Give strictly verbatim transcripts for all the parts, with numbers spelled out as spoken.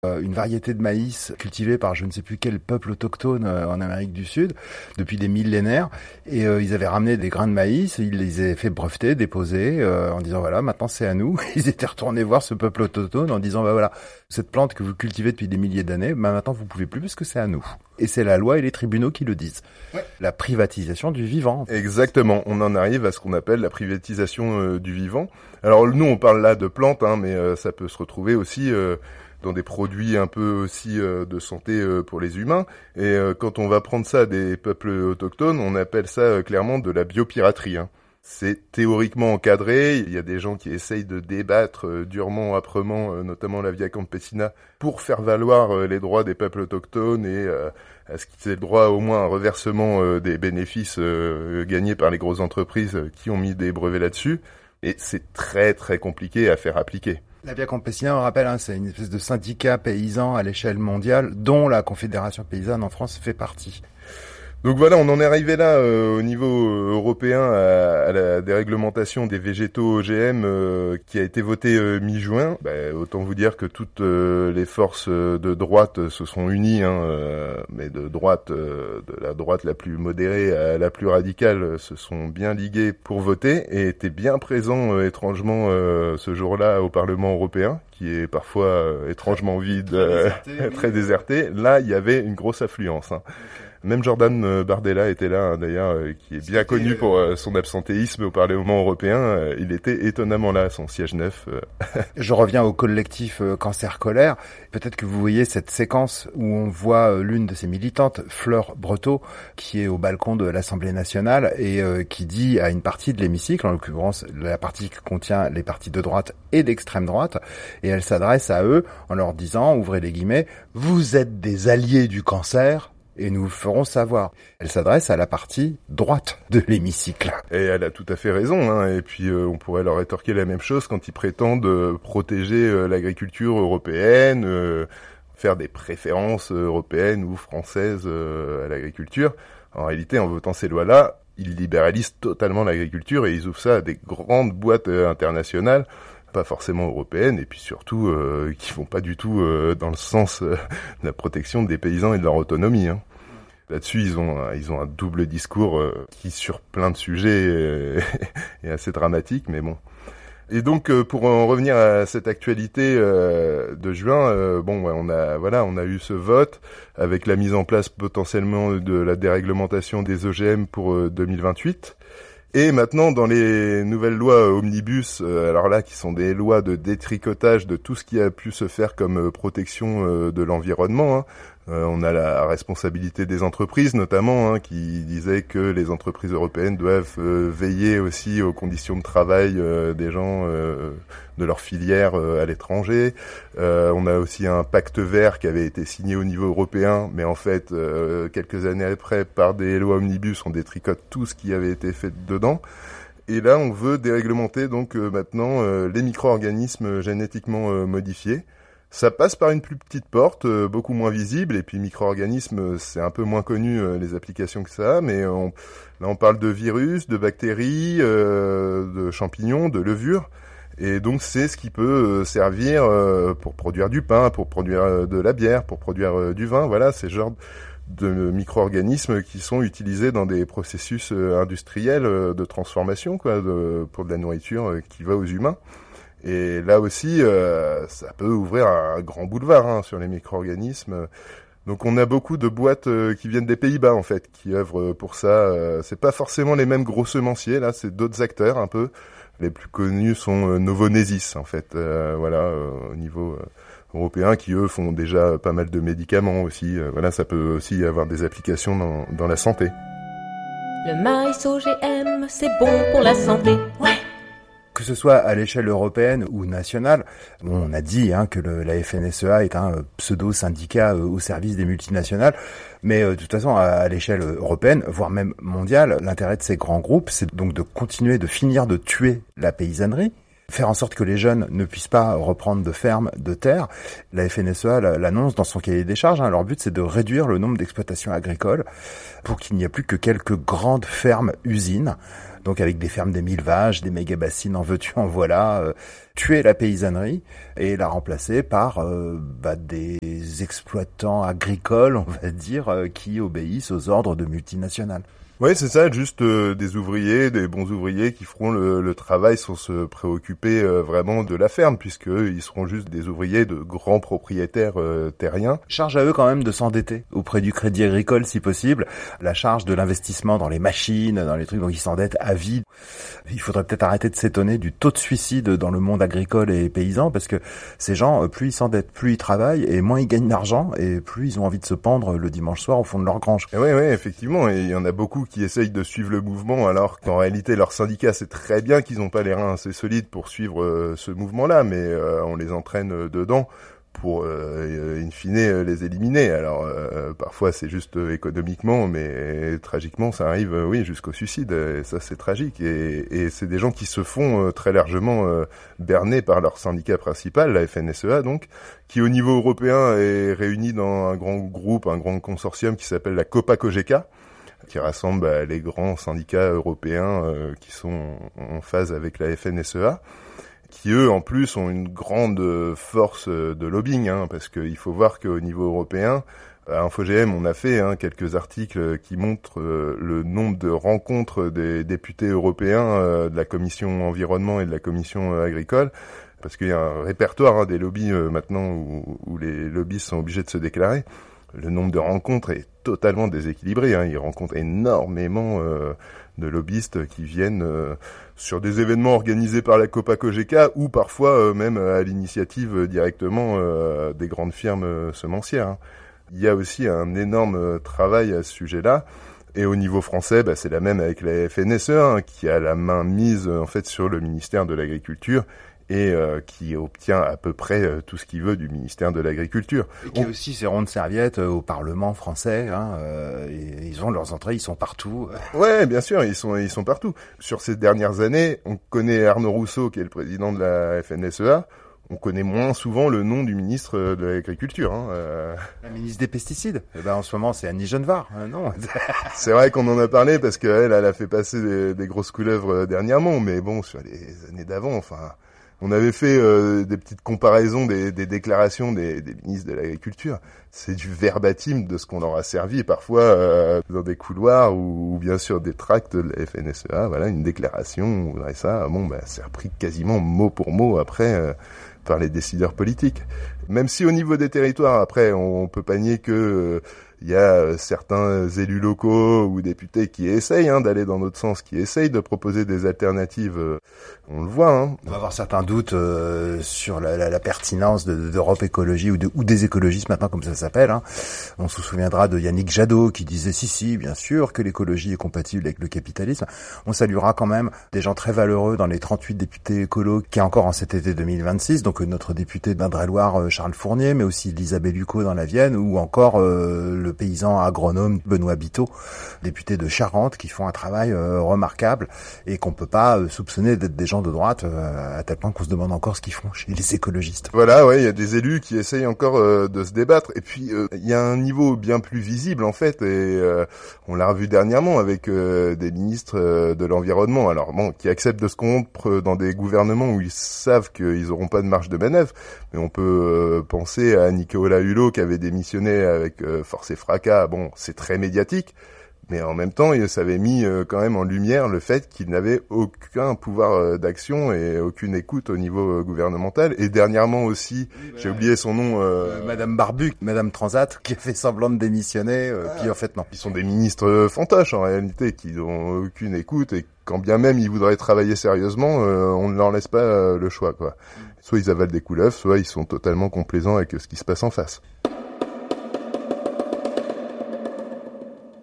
une variété de maïs cultivée par je ne sais plus quel peuple autochtone en Amérique du Sud depuis des millénaires. Et euh, ils avaient ramené des grains de maïs, ils les avaient fait breveter, déposer, euh, en disant voilà, maintenant c'est à nous. Ils étaient retournés voir ce peuple autochtone en disant bah voilà, cette plante que vous cultivez depuis des milliers d'années, bah maintenant vous pouvez plus parce que c'est à nous. Et c'est la loi et les tribunaux qui le disent. Ouais. La privatisation du vivant. Exactement, on en arrive à ce qu'on appelle la privatisation euh, du vivant. Alors nous on parle là de plantes, hein, mais euh, ça peut se retrouver aussi euh, dans des produits un peu aussi euh, de santé euh, pour les humains. Et euh, quand on va prendre ça des peuples autochtones, on appelle ça euh, clairement de la biopiraterie. Hein. C'est théoriquement encadré, il y a des gens qui essayent de débattre euh, durement, âprement, euh, notamment la Via Campesina, pour faire valoir euh, les droits des peuples autochtones et euh, à ce qu'ils aient le droit au moins à un reversement euh, des bénéfices euh, gagnés par les grosses entreprises euh, qui ont mis des brevets là-dessus. Et c'est très très compliqué à faire appliquer. La Via Campesina, on rappelle, hein, c'est une espèce de syndicat paysan à l'échelle mondiale dont la Confédération paysanne en France fait partie. Donc voilà, on en est arrivé là euh, au niveau européen à, à la déréglementation des végétaux O G M euh, qui a été votée euh, mi-juin. Bah, autant vous dire que toutes euh, les forces de droite se sont unies, hein, euh, mais de droite, euh, de la droite la plus modérée à la plus radicale, se sont bien liguées pour voter et étaient bien présents euh, étrangement euh, ce jour-là au Parlement européen, qui est parfois euh, étrangement vide, euh, très déserté. très déserté. Là, il y avait une grosse affluence. Hein. Okay. Même Jordan Bardella était là, hein, d'ailleurs, euh, qui est bien connu pour euh, son absentéisme au Parlement européen. Euh, il était étonnamment là, à son siège neuf. Euh. Je reviens au collectif euh, Cancer Colère. Peut-être que vous voyez cette séquence où on voit euh, l'une de ses militantes, Fleur Breteau, qui est au balcon de l'Assemblée nationale et euh, qui dit à une partie de l'hémicycle, en l'occurrence la partie qui contient les partis de droite et d'extrême droite, et elle s'adresse à eux en leur disant, ouvrez les guillemets, « Vous êtes des alliés du cancer ». Et nous ferons savoir. Elle s'adresse à la partie droite de l'hémicycle. Et elle a tout à fait raison. Hein. Et puis euh, on pourrait leur rétorquer la même chose quand ils prétendent euh, protéger euh, l'agriculture européenne, euh, faire des préférences européennes ou françaises euh, à l'agriculture. En réalité, en votant ces lois-là, ils libéralisent totalement l'agriculture et ils ouvrent ça à des grandes boîtes euh, internationales, pas forcément européennes, et puis surtout euh, qui vont pas du tout euh, dans le sens euh, de la protection des paysans et de leur autonomie. Hein. Là-dessus, ils ont ils ont un double discours euh, qui, sur plein de sujets, est, est assez dramatique, mais bon. Et donc, euh, pour en revenir à cette actualité euh, de juin, euh, bon, on a voilà, on a eu ce vote avec la mise en place potentiellement de la déréglementation des O G M pour euh, deux mille vingt-huit. Et maintenant, dans les nouvelles lois omnibus, euh, alors là, qui sont des lois de détricotage de tout ce qui a pu se faire comme euh, protection euh, de l'environnement, hein. Euh, on a la responsabilité des entreprises, notamment, hein, qui disait que les entreprises européennes doivent euh, veiller aussi aux conditions de travail euh, des gens euh, de leur filière euh, à l'étranger. Euh, on a aussi un pacte vert qui avait été signé au niveau européen, mais en fait, euh, quelques années après, par des lois omnibus, on détricote tout ce qui avait été fait dedans. Et là, on veut déréglementer donc euh, maintenant euh, les micro-organismes génétiquement euh, modifiés. Ça passe par une plus petite porte, euh, beaucoup moins visible, et puis micro-organismes, c'est un peu moins connu euh, les applications que ça a, mais on, là on parle de virus, de bactéries, euh, de champignons, de levures, et donc c'est ce qui peut euh, servir euh, pour produire du pain, pour produire euh, de la bière, pour produire euh, du vin, voilà, c'est ce genre de micro-organismes qui sont utilisés dans des processus euh, industriels euh, de transformation, quoi, de, pour de la nourriture euh, qui va aux humains. Et là aussi, euh, ça peut ouvrir un grand boulevard hein, sur les micro-organismes. Donc on a beaucoup de boîtes euh, qui viennent des Pays-Bas en fait, qui œuvrent pour ça. Euh, c'est pas forcément les mêmes gros semenciers, là, c'est d'autres acteurs un peu. Les plus connus sont euh, Novonesis en fait, euh, voilà, euh, au niveau euh, européen, qui eux font déjà pas mal de médicaments aussi. Euh, voilà, ça peut aussi avoir des applications dans, dans la santé. Le maïs O G M, c'est bon pour la santé. Ouais. Que ce soit à l'échelle européenne ou nationale, on a dit hein, que le, la F N S E A est un pseudo-syndicat euh, au service des multinationales, mais euh, de toute façon, à, à l'échelle européenne, voire même mondiale, l'intérêt de ces grands groupes, c'est donc de continuer, de finir de tuer la paysannerie, faire en sorte que les jeunes ne puissent pas reprendre de fermes, de terres. La F N S E A l'annonce dans son cahier des charges. Hein. Leur but, c'est de réduire le nombre d'exploitations agricoles pour qu'il n'y ait plus que quelques grandes fermes-usines. Donc avec des fermes d'émilvage, des méga-bassines, en veux-tu, en voilà, euh, tuer la paysannerie et la remplacer par euh, bah, des exploitants agricoles, on va dire, euh, qui obéissent aux ordres de multinationales. Oui, c'est ça, juste euh, des ouvriers, des bons ouvriers qui feront le, le travail sans se préoccuper euh, vraiment de la ferme, puisque ils seront juste des ouvriers de grands propriétaires euh, terriens. Charge à eux quand même de s'endetter auprès du Crédit Agricole si possible, la charge de l'investissement dans les machines, dans les trucs, donc ils s'endettent à vie. Il faudrait peut-être arrêter de s'étonner du taux de suicide dans le monde agricole et paysan, parce que ces gens, plus ils s'endettent, plus ils travaillent, et moins ils gagnent d'argent, et plus ils ont envie de se pendre le dimanche soir au fond de leur grange. Oui, oui, effectivement, et il y en a beaucoup qui essayent de suivre le mouvement, alors qu'en réalité leur syndicat sait très bien qu'ils n'ont pas les reins assez solides pour suivre euh, ce mouvement-là, mais euh, on les entraîne euh, dedans pour euh, in fine euh, les éliminer. Alors euh, parfois c'est juste euh, économiquement, mais euh, tragiquement ça arrive euh, oui jusqu'au suicide, et ça c'est tragique, et, et c'est des gens qui se font euh, très largement euh, berner par leur syndicat principal, la F N S E A donc, qui au niveau européen est réuni dans un grand groupe, un grand consortium qui s'appelle la COPA-COGECA, qui rassemble bah, les grands syndicats européens euh, qui sont en phase avec la F N S E A, qui eux en plus ont une grande force de lobbying, hein, parce qu'il faut voir qu'au niveau européen, à Info G M, on a fait hein, quelques articles qui montrent euh, le nombre de rencontres des députés européens euh, de la commission environnement et de la commission euh, agricole, parce qu'il y a un répertoire hein, des lobbies euh, maintenant où, où les lobbyistes sont obligés de se déclarer. Le nombre de rencontres est totalement déséquilibré. Hein. Ils rencontrent énormément euh, de lobbyistes qui viennent euh, sur des événements organisés par la COPA-COGECA ou parfois euh, même à l'initiative euh, directement euh, des grandes firmes euh, semencières. Hein. Il y a aussi un énorme euh, travail à ce sujet-là. Et au niveau français, bah, c'est la même avec la F N S E A hein, qui a la main mise en fait sur le ministère de l'Agriculture et euh, qui obtient à peu près euh, tout ce qu'il veut du ministère de l'Agriculture. Et qui a aussi ses rondes serviettes euh, au Parlement français. Hein, euh, et ils ont leurs entrées, ils sont partout. Ouais, bien sûr, ils sont ils sont partout. Sur ces dernières années, on connaît Arnaud Rousseau, qui est le président de la F N S E A. On connaît moins souvent le nom du ministre de l'Agriculture. Hein, euh... La ministre des Pesticides. Eh ben, en ce moment, c'est Annie Genevard. Euh, non. C'est vrai qu'on en a parlé parce qu'elle, elle a fait passer des, des grosses couleuvres dernièrement. Mais bon, sur les années d'avant, enfin... On avait fait euh, des petites comparaisons des, des déclarations des, des ministres de l'Agriculture. C'est du verbatim de ce qu'on leur a servi parfois euh, dans des couloirs ou, ou bien sûr des tracts de la F N S E A. Voilà, une déclaration, on voudrait ça. Bon, bah, c'est repris quasiment mot pour mot après euh, par les décideurs politiques. Même si au niveau des territoires, après, on, on peut pas nier que euh, il y a euh, certains élus locaux ou députés qui essayent hein, d'aller dans notre sens, qui essayent de proposer des alternatives. Euh, on le voit. Hein. On va avoir certains doutes euh, sur la, la, la pertinence de, d'Europe Écologie ou, de, ou des écologistes maintenant, comme ça s'appelle. Hein. On se souviendra de Yannick Jadot qui disait si, si, bien sûr que l'écologie est compatible avec le capitalisme. On saluera quand même des gens très valeureux dans les trente-huit députés écolos qui est encore en cet été deux mille vingt-six. Donc notre député d'Indre-et-Loire, Charles Fournier, mais aussi Lisa Bellucco dans la Vienne, ou encore euh, le paysan agronome Benoît Biteau, député de Charente, qui font un travail euh, remarquable et qu'on peut pas euh, soupçonner d'être des gens de droite, euh, à tel point qu'on se demande encore ce qu'ils font chez les écologistes. Voilà, ouais, il y a des élus qui essayent encore euh, de se débattre. Et puis, il euh, y a un niveau bien plus visible, en fait, et euh, on l'a revu dernièrement avec euh, des ministres euh, de l'environnement, alors bon, qui acceptent de se corrompre dans des gouvernements où ils savent qu'ils n'auront pas de marge de manœuvre. Mais on peut euh, penser à Nicolas Hulot qui avait démissionné avec euh, force et fracas. Bon, c'est très médiatique. Mais en même temps, ça avait mis euh, quand même en lumière le fait qu'il n'avait aucun pouvoir euh, d'action et aucune écoute au niveau euh, gouvernemental. Et dernièrement aussi, oui, bah, j'ai oublié son nom... Euh... Euh, Madame Barbu, Madame Transat, qui a fait semblant de démissionner, euh, ah. puis en fait non. Ils sont des ministres fantoches en réalité, qui n'ont aucune écoute, et quand bien même ils voudraient travailler sérieusement, euh, on ne leur laisse pas euh, le choix, quoi. Mm. Soit ils avalent des couleuvres, soit ils sont totalement complaisants avec ce qui se passe en face.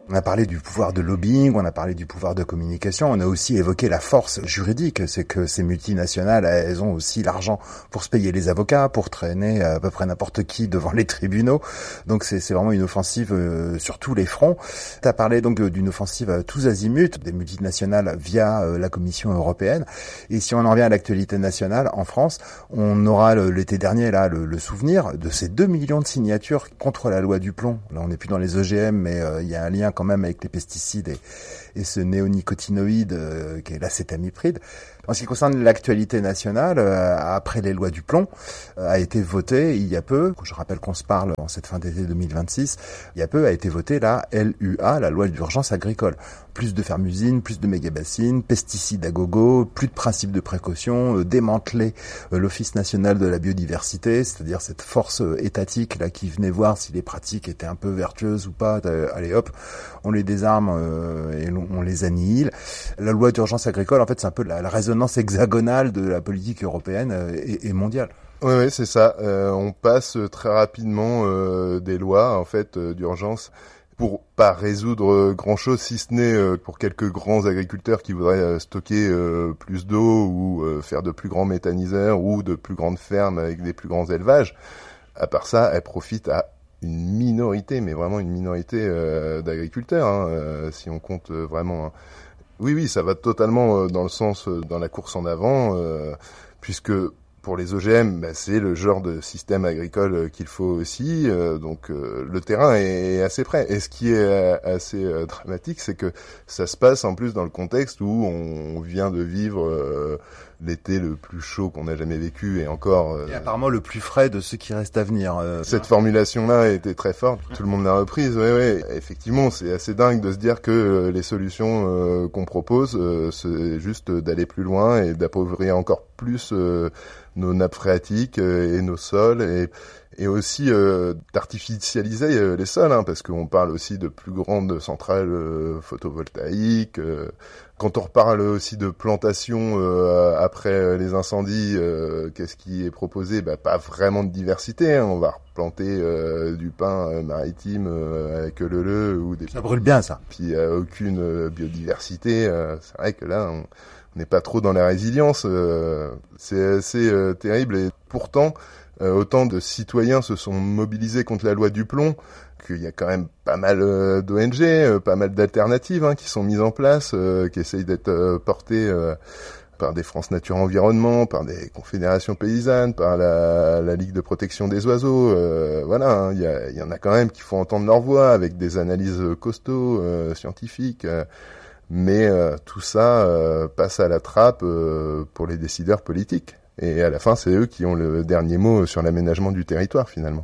On a parlé du pouvoir de lobbying, on a parlé du pouvoir de communication, on a aussi évoqué la force juridique, c'est que ces multinationales, elles ont aussi l'argent pour se payer les avocats, pour traîner à peu près n'importe qui devant les tribunaux. Donc c'est, c'est vraiment une offensive euh, sur tous les fronts. Tu as parlé donc d'une offensive à tous azimuts, des multinationales via euh, la Commission européenne. Et si on en revient à l'actualité nationale, en France, on aura le, l'été dernier là le, le souvenir de ces deux millions de signatures contre la loi du plomb. Là on n'est plus dans les O G M, mais euh, il y a un lien quand même avec les pesticides et, et ce néonicotinoïde euh, qui est l'acétamipride. En ce qui concerne l'actualité nationale, euh, après les lois du plomb, euh, a été votée il y a peu, je rappelle qu'on se parle en cette fin d'été deux mille vingt-six, il y a peu a été votée la L U A, la loi d'urgence agricole. Plus de fermes-usines, plus de méga-bassines, pesticides à gogo, plus de principes de précaution, euh, démanteler euh, l'Office national de la biodiversité, c'est-à-dire cette force euh, étatique là qui venait voir si les pratiques étaient un peu vertueuses ou pas. Euh, allez hop, on les désarme euh, et on, on les annihile. La loi d'urgence agricole, en fait, c'est un peu la, la résonance hexagonale de la politique européenne euh, et, et mondiale. Oui, oui, c'est ça. Euh, on passe très rapidement euh, des lois en fait euh, d'urgence pour pas résoudre grand chose, si ce n'est euh, pour quelques grands agriculteurs qui voudraient euh, stocker euh, plus d'eau ou euh, faire de plus grands méthaniseurs ou de plus grandes fermes avec des plus grands élevages. À part ça, elles profitent à une minorité, mais vraiment une minorité euh, d'agriculteurs, hein, euh, si on compte euh, vraiment. Hein. Oui, oui, ça va totalement euh, dans le sens, euh, dans la course en avant, euh, puisque pour les O G M, bah, c'est le genre de système agricole euh, qu'il faut aussi, euh, donc euh, le terrain est, est assez prêt. Et ce qui est euh, assez euh, dramatique, c'est que ça se passe en plus dans le contexte où on vient de vivre euh, l'été le plus chaud qu'on a jamais vécu et encore... Euh, et apparemment le plus frais de ceux qui restent à venir. Euh, cette formulation-là était très forte, tout le monde l'a reprise, oui, oui. Effectivement, c'est assez dingue de se dire que euh, les solutions euh, qu'on propose, euh, c'est juste d'aller plus loin et d'appauvrir encore plus euh, nos nappes phréatiques euh, et nos sols et, et aussi euh, d'artificialiser euh, les sols, hein, parce qu'on parle aussi de plus grandes centrales euh, photovoltaïques. Euh, quand on reparle aussi de plantation euh, après les incendies, euh, qu'est-ce qui est proposé ? Bah, pas vraiment de diversité. Hein. On va replanter euh, du pin euh, maritime euh, avec le le ou des. Ça brûle bien ça. Puis euh, aucune euh, biodiversité. Euh, c'est vrai que là, on n'est pas trop dans la résilience. Euh, c'est assez euh, terrible et pourtant. Euh, autant de citoyens se sont mobilisés contre la loi du plomb, qu'il y a quand même pas mal euh, d'O N G, euh, pas mal d'alternatives hein, qui sont mises en place, euh, qui essayent d'être euh, portées euh, par des France Nature Environnement, par des confédérations paysannes, par la, la Ligue de protection des oiseaux. Euh, voilà, hein, il y, a, y en a quand même qui font entendre leur voix avec des analyses costauds, euh, scientifiques. Euh, mais euh, tout ça euh, passe à la trappe euh, pour les décideurs politiques. Et à la fin, c'est eux qui ont le dernier mot sur l'aménagement du territoire, finalement.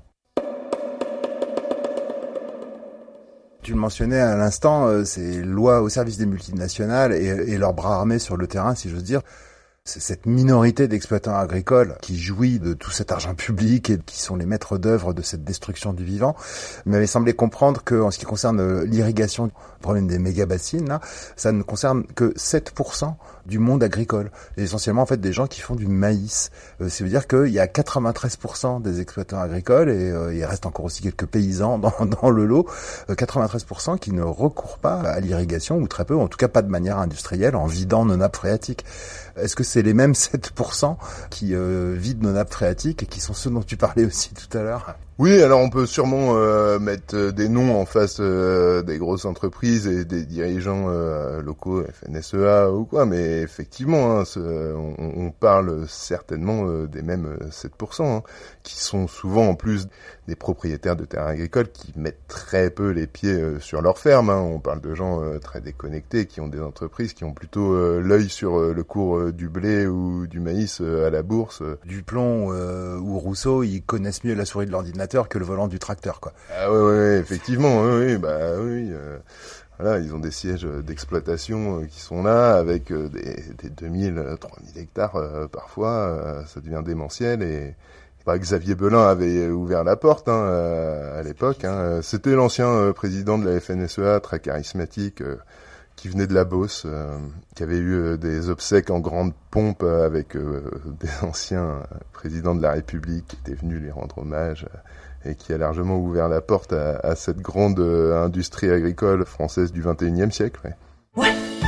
Tu le mentionnais à l'instant, euh, ces lois au service des multinationales et, et leurs bras armés sur le terrain, si j'ose dire. C'est cette minorité d'exploitants agricoles qui jouit de tout cet argent public et qui sont les maîtres d'œuvre de cette destruction du vivant. Il m'avait semblé comprendre que, en ce qui concerne l'irrigation, le problème des méga-bassines, là, ça ne concerne que sept pour cent du monde agricole. Et essentiellement, en fait, des gens qui font du maïs. Euh, ça veut dire qu'il y a quatre-vingt-treize pour cent des exploitants agricoles, et euh, il reste encore aussi quelques paysans dans, dans le lot, euh, quatre-vingt-treize pour cent qui ne recourent pas à l'irrigation, ou très peu, en tout cas pas de manière industrielle, en vidant nos nappes phréatiques. Est-ce que c'est les mêmes sept pour cent qui euh, vident nos nappes phréatiques et qui sont ceux dont tu parlais aussi tout à l'heure ? Oui, alors on peut sûrement euh, mettre des noms en face euh, des grosses entreprises et des dirigeants euh, locaux, F N S E A ou quoi, mais effectivement, hein, on, on parle certainement euh, des mêmes sept pour cent, hein, qui sont souvent en plus des propriétaires de terrains agricoles qui mettent très peu les pieds euh, sur leur ferme. Hein. On parle de gens euh, très déconnectés, qui ont des entreprises, qui ont plutôt euh, l'œil sur euh, le cours euh, du blé ou du maïs euh, à la bourse. Duplon euh, ou Rousseau, ils connaissent mieux la souris de l'ordinateur que le volant du tracteur, quoi. Ah ouais, ouais, effectivement, oui, oui, bah oui. Euh, voilà, ils ont des sièges d'exploitation euh, qui sont là avec euh, des, des deux mille, trois mille hectares euh, parfois. Euh, ça devient démentiel et bah, Xavier Belin avait ouvert la porte hein, à, à l'époque. Hein. C'était l'ancien euh, président de la F N S E A, très charismatique, euh, qui venait de la Beauce, euh, qui avait eu euh, des obsèques en grande pompe euh, avec euh, des anciens présidents de la République qui étaient venus lui rendre hommage euh, et qui a largement ouvert la porte à, à cette grande euh, industrie agricole française du vingt et unième siècle. Ouais. Ouais.